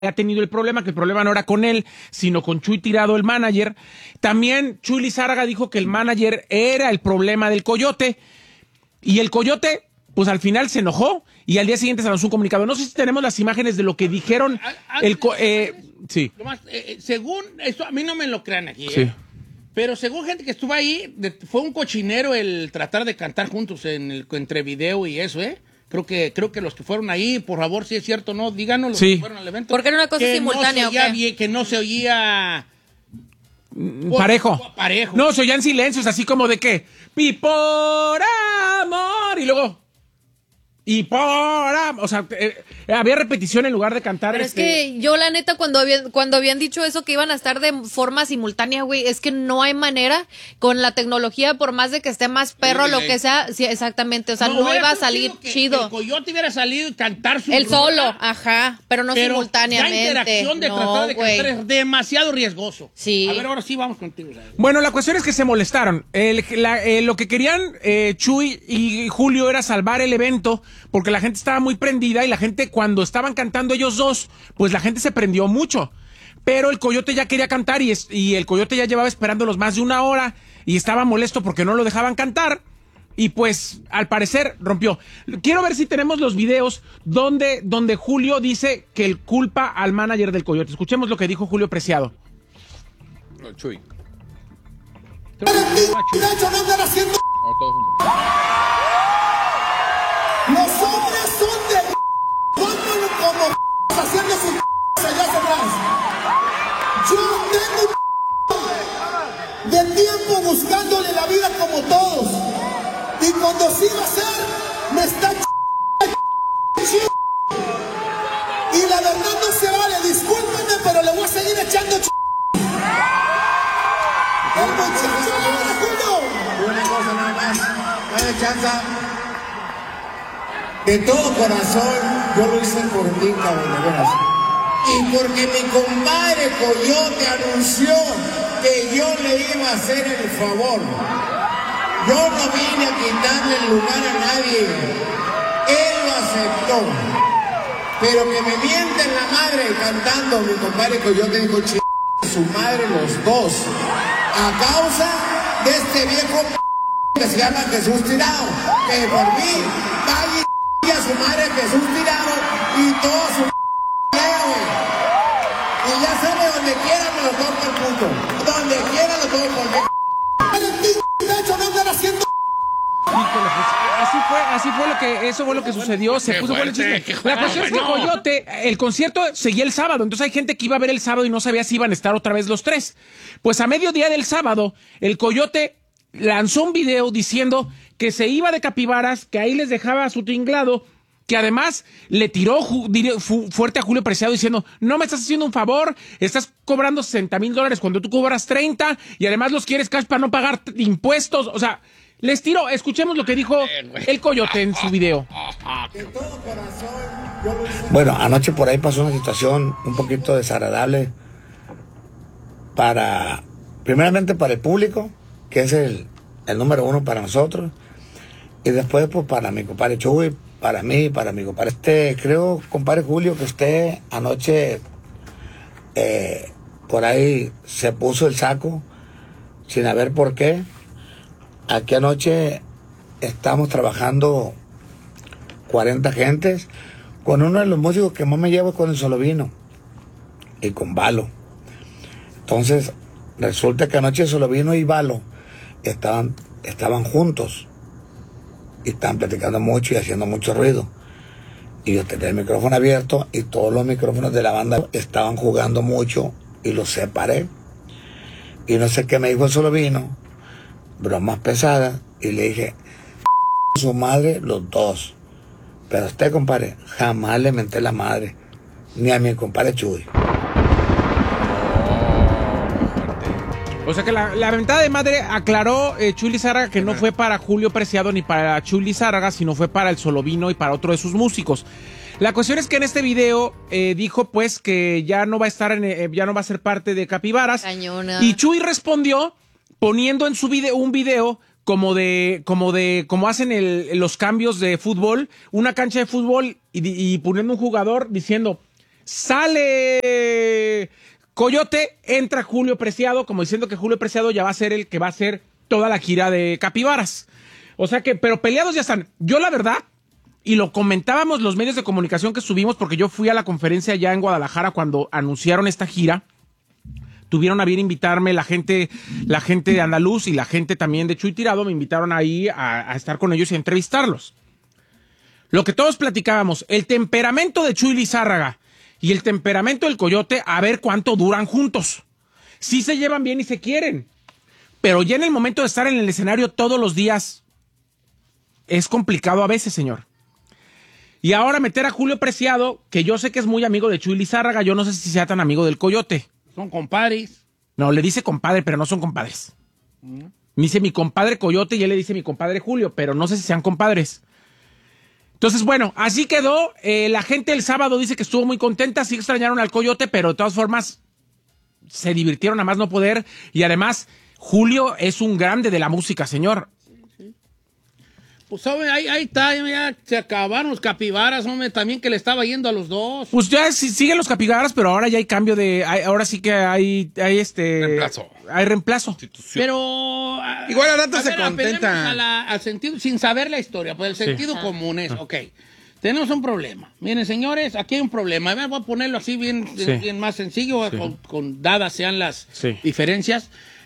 ha tenido el problema, que el problema no era con él, sino con Chuy Tirado, el manager. También Chuy Lizárraga dijo que el manager era el problema del Coyote, y el Coyote, pues al final se enojó, y al día siguiente se lanzó un comunicado. No sé si tenemos las imágenes de lo que dijeron. Sí. Nomás, según, esto a mí no me lo crean aquí, Sí. Pero según gente que estuvo ahí, fue un cochinero el tratar de cantar juntos entre video y eso, Creo que los que fueron ahí, por favor, si es cierto o no, díganos los que fueron al evento. Porque era una cosa simultánea, que no se oía Parejo. No, se oían silencios, así como de que, y por amor, y luego, y por amor, o sea, había repetición en lugar de cantar. Pero es que yo, la neta, cuando habían dicho eso, que iban a estar de forma simultánea, güey, es que no hay manera con la tecnología, por más de que esté más perro, lo que sea, sí, exactamente, o sea, no iba a salir chido. El Coyote hubiera salido y cantar su el solo, ajá, pero no simultáneamente. La interacción de tratar de cantar es demasiado riesgoso. Sí. A ver, ahora sí vamos contigo. ¿Sabes? Bueno, la cuestión es que se molestaron. Lo que querían Chuy y Julio era salvar el evento, porque la gente estaba muy prendida, y la gente, cuando estaban cantando ellos dos, pues la gente se prendió mucho. Pero el Coyote ya quería cantar, y el Coyote ya llevaba esperándolos más de una hora, y estaba molesto porque no lo dejaban cantar, y pues al parecer rompió. Quiero ver si tenemos los videos donde Julio dice que él culpa al manager del Coyote. Escuchemos lo que dijo Julio Preciado. No, Chuy. Los hombres son de pónganlo como haciendo sus allá atrás. Yo tengo de tiempo buscándole la vida como todos. Y cuando sí va a ser, me está y la verdad no se vale, discúlpenme, pero le voy a seguir echando el muchacho de Julio. Una cosa nada más, dame chance. De todo corazón, yo lo hice por ti, cabrón, de veras. Y porque mi compadre Coyote anunció que yo le iba a hacer el favor. Yo no vine a quitarle el lugar a nadie. Él lo aceptó. Pero que me mienten la madre cantando, mi compadre Coyote dijo, su madre los dos. A causa de este viejo que se llama Jesús Tirado. Que por mí vaya a su madre Jesús Tirado y todo su y ya sabe, donde quiera me lo toco el punto. Donde quiera lo toco por mí. Eso fue lo que sucedió. Se puso bueno el chisme. La cuestión es que Coyote, el concierto seguía el sábado, entonces hay gente que iba a ver el sábado y no sabía si iban a estar otra vez los tres. Pues a mediodía del sábado, el Coyote lanzó un video diciendo que se iba de Capibaras, que ahí les dejaba su tinglado, que además le tiró fuerte a Julio Preciado diciendo, no me estás haciendo un favor, estás cobrando $60,000 cuando tú cobras 30, y además los quieres cash para no pagar impuestos. O sea, les tiró. Escuchemos lo que dijo el Coyote en su video. Bueno, anoche por ahí pasó una situación un poquito desagradable primeramente para el público, que es el número uno para nosotros, y después pues para mi compadre Chuy, para mí, para mi compadre. Creo, compadre Julio, que usted anoche por ahí se puso el saco sin saber por qué. Aquí anoche estamos trabajando 40 gentes con uno de los músicos que más me llevo, con el Solovino y con Balo. Entonces resulta que anoche Solovino y Balo estaban juntos y estaban platicando mucho y haciendo mucho ruido, y yo tenía el micrófono abierto y todos los micrófonos de la banda estaban jugando mucho y los separé, y no sé qué me dijo el Solovino, bromas pesadas, y le dije su madre los dos, pero a usted, compadre, jamás le menté la madre, ni a mi compadre Chuy. O sea que la mentada de madre, aclaró Chuy Lizárraga, que no fue para Julio Preciado ni para Chuy Lizárraga, sino fue para el Solovino y para otro de sus músicos. La cuestión es que en este video dijo pues que ya no va a estar ya no va a ser parte de Capibaras. Cañona. Y Chuy respondió poniendo en su video un video como hacen los cambios de fútbol, una cancha de fútbol, y poniendo un jugador diciendo, Sale Coyote, entra Julio Preciado, como diciendo que Julio Preciado ya va a ser el que va a hacer toda la gira de Capibaras. O sea que, pero peleados ya están. Yo la verdad, y lo comentábamos los medios de comunicación que subimos, porque yo fui a la conferencia allá en Guadalajara cuando anunciaron esta gira. Tuvieron a bien invitarme la gente de Andaluz y la gente también de Chuy Tirado, me invitaron ahí a estar con ellos y a entrevistarlos. Lo que todos platicábamos, el temperamento de Chuy Lizárraga y el temperamento del Coyote, a ver cuánto duran juntos. Sí se llevan bien y se quieren, pero ya en el momento de estar en el escenario todos los días, es complicado a veces, señor. Y ahora meter a Julio Preciado, que yo sé que es muy amigo de Chuy Lizárraga, yo no sé si sea tan amigo del Coyote. Son compadres. No, le dice compadre, pero no son compadres. Me dice mi compadre Coyote y él le dice mi compadre Julio, pero no sé si sean compadres. Entonces, bueno, así quedó. La gente el sábado dice que estuvo muy contenta, sí extrañaron al Coyote, pero de todas formas se divirtieron a más no poder. Y además, Julio es un grande de la música, señor. Pues, hombre, ahí está, ya se acabaron los Capibaras, hombre, también que le estaba yendo a los dos. Pues ya siguen los Capibaras, pero ahora ya hay cambio de... ahora sí que hay reemplazo. Hay reemplazo. Pero... Igual a rato se contenta. Al sentido, sin saber la historia, pues el sentido común es, ok, tenemos un problema. Miren, señores, aquí hay un problema. A ver, voy a ponerlo así bien más sencillo, con dadas sean las diferencias.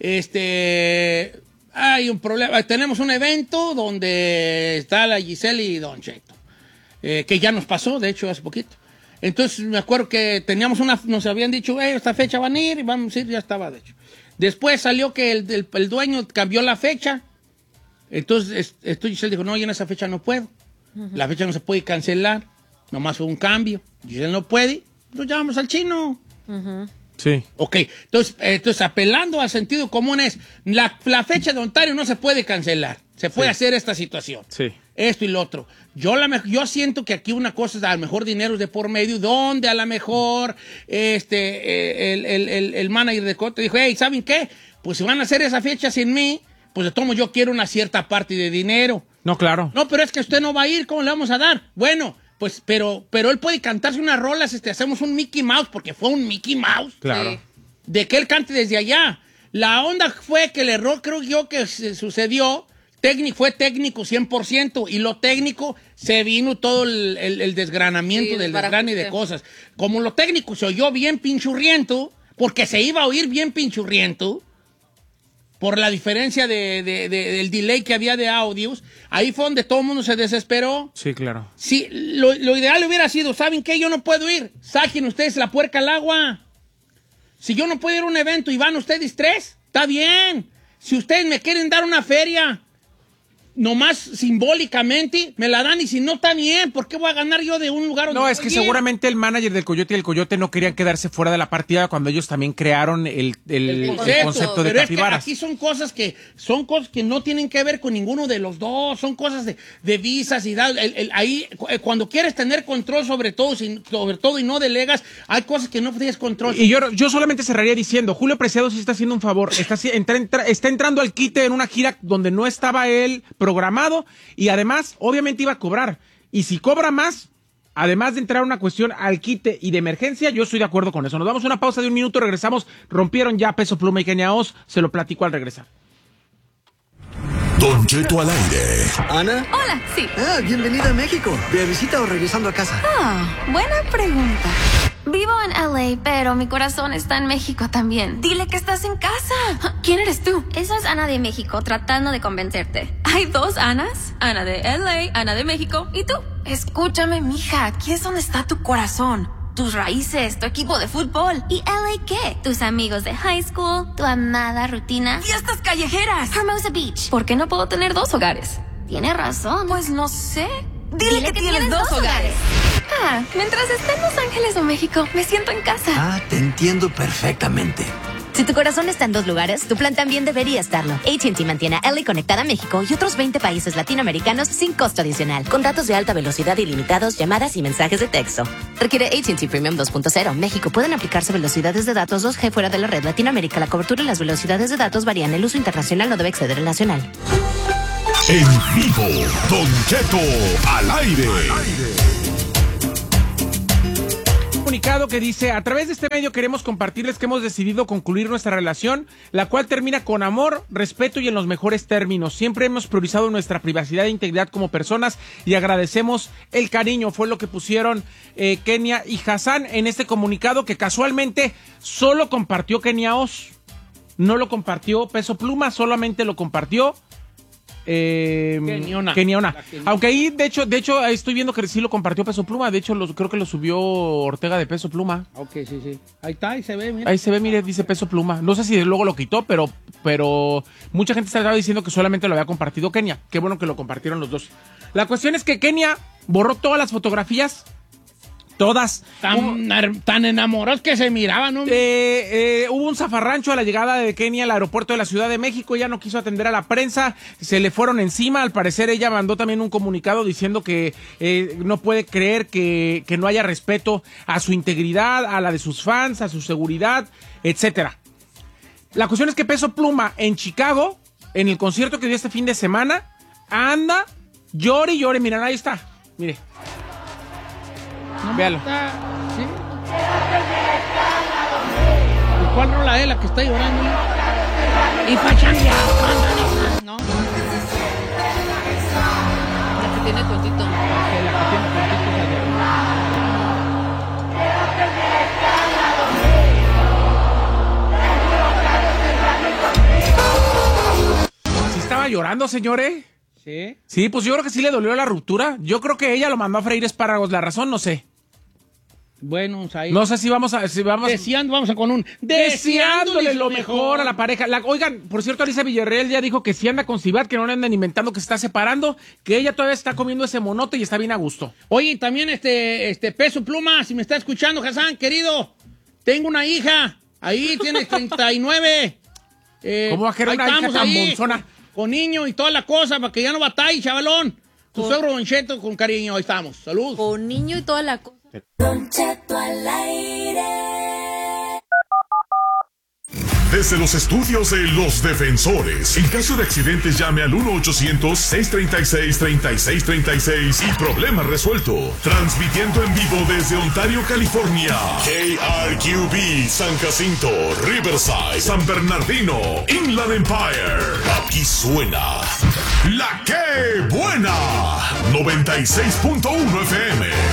Hay un problema. Tenemos un evento donde está la Giselle y Don Cheto, que ya nos pasó, de hecho, hace poquito. Entonces, me acuerdo que teníamos nos habían dicho, esta fecha van a ir, y vamos a ir, ya estaba, de hecho. Después salió que el dueño cambió la fecha. Entonces, Giselle dijo, no, yo en esa fecha no puedo. La fecha no se puede cancelar, nomás fue un cambio. Giselle no puede, nos llamamos al chino. Sí. Ok, entonces apelando al sentido común es, la fecha de Ontario no se puede cancelar, se puede hacer esta situación, esto y lo otro. Yo siento que aquí una cosa es a lo mejor dinero de por medio, donde a lo mejor el manager de Cote dijo, hey, ¿saben qué? Pues si van a hacer esa fecha sin mí, pues de todo yo quiero una cierta parte de dinero. No, claro. No, pero es que usted no va a ir, ¿cómo le vamos a dar? Bueno, pues, pero él puede cantarse unas rolas, hacemos un Mickey Mouse, porque fue un Mickey Mouse. Claro. De que él cante desde allá. La onda fue que el error, creo yo, que sucedió, fue técnico 100%, y lo técnico se vino todo el desgranamiento del desgrane de cosas. Como lo técnico se oyó bien pinchurriento, porque se iba a oír bien pinchurriento, por la diferencia del delay que había de audios, ahí fue donde todo el mundo se desesperó. Sí, claro. Sí, lo ideal hubiera sido, ¿saben qué? Yo no puedo ir. Saquen ustedes la puerca al agua. Si yo no puedo ir a un evento y van ustedes 3, está bien. Si ustedes me quieren dar una feria, nomás simbólicamente, me la dan, y si no, está bien. ¿Por qué voy a ganar yo de un lugar donde no, es que seguramente el manager del Coyote y el Coyote no querían quedarse fuera de la partida cuando ellos también crearon el concepto de Capibaras. Es que aquí son cosas que no tienen que ver con ninguno de los dos, son cosas de visas y ahí cuando quieres tener control sobre todo y no delegas, hay cosas que no tienes control. Y yo solamente cerraría diciendo, Julio Preciado sí está haciendo un favor, está entrando al quite en una gira donde no estaba él programado, y además obviamente iba a cobrar, y si cobra más, además de entrar a una cuestión al quite y de emergencia, yo estoy de acuerdo con eso. Nos damos una pausa de 1 minuto, regresamos. Rompieron ya Peso Pluma y Kenia Oz, se lo platico al regresar. Don Cheto al aire. ¿Ana? Hola, sí. Bienvenida a México. ¿De visita o regresando a casa? Buena pregunta. Vivo en LA, pero mi corazón está en México también. Dile que estás en casa. ¿Quién eres tú? Esa es Ana de México, tratando de convencerte. ¿Hay 2 Anas? Ana de LA, Ana de México. ¿Y tú? Escúchame, mija. Aquí es donde está tu corazón. Tus raíces, tu equipo de fútbol. ¿Y LA qué? Tus amigos de high school, tu amada rutina. ¡Fiestas callejeras! Hermosa Beach. ¿Por qué no puedo tener 2 hogares? Tienes razón. Pues no sé. Dile que tienes 2 hogares. Mientras esté en Los Ángeles o México, me siento en casa. Te entiendo perfectamente. Si tu corazón está en 2 lugares, tu plan también debería estarlo. AT&T mantiene a LA conectada a México y otros 20 países latinoamericanos sin costo adicional, con datos de alta velocidad ilimitados, llamadas y mensajes de texto. Requiere AT&T Premium 2.0. México. Pueden aplicarse velocidades de datos 2G fuera de la red. Latinoamérica, la cobertura y las velocidades de datos varían. El uso internacional no debe exceder el nacional. En vivo, Don Cheto al aire. comunicado que dice: a través de este medio queremos compartirles que hemos decidido concluir nuestra relación, la cual termina con amor, respeto y en los mejores términos. Siempre hemos priorizado nuestra privacidad e integridad como personas y agradecemos el cariño. Fue lo que pusieron Kenia y Hassan en este comunicado, que casualmente solo compartió Kenia Os. No lo compartió Peso Pluma, solamente lo compartió Keniona. Aunque ahí, de hecho, estoy viendo que sí lo compartió Peso Pluma. De hecho, creo que lo subió Ortega de Peso Pluma. Ok, sí. Ahí está, ahí se ve, mira. Ahí se ve, mire, dice Peso Pluma. No sé si luego lo quitó, pero mucha gente estaba diciendo que solamente lo había compartido Kenia. Qué bueno que lo compartieron los dos. La cuestión es que Kenia borró todas las fotografías. Todas. Tan enamorados que se miraban, ¿no? Hubo un zafarrancho a la llegada de Kenia al aeropuerto de la Ciudad de México. Ella no quiso atender a la prensa, se le fueron encima. Al parecer ella mandó también un comunicado diciendo que no puede creer que no haya respeto a su integridad, a la de sus fans, a su seguridad, etcétera. La cuestión es que Peso Pluma en Chicago, en el concierto que dio este fin de semana, anda, llore y llore. Miren, ahí está, mire. No, véalo. ¿Sí? ¿Y cuál rola es la que está llorando? Y pachanga. No. La que tiene tontito. ¿Sí estaba llorando, señores? ¿Sí? Sí, pues yo creo que sí le dolió la ruptura. Yo creo que ella lo mandó a freír espárragos. La razón, no sé. Bueno, ahí. No sé si vamos a... Vamos a con un... Deseándole lo mejor a la pareja. Oigan, por cierto, Alicia Villarreal ya dijo que si anda con Cibat, que no le andan inventando que se está separando, que ella todavía está comiendo ese monote y está bien a gusto. Oye, también Peso Pluma, si me está escuchando, Hassan, querido, tengo una hija. Ahí tiene 39. ¿Cómo va a querer una hija tan bonzona? Con niño y toda la cosa, para que ya no batalle, chavalón. Tu suegro Don Cheto, con cariño, ahí estamos. Salud. Con niño y toda la cosa. Don Cheto al aire. Desde los estudios de Los Defensores, en caso de accidentes llame al 1-800-636-3636 y problema resuelto. Transmitiendo en vivo desde Ontario, California. KRQB, San Jacinto, Riverside, San Bernardino, Inland Empire. Aquí suena La Que Buena, 96.1 FM.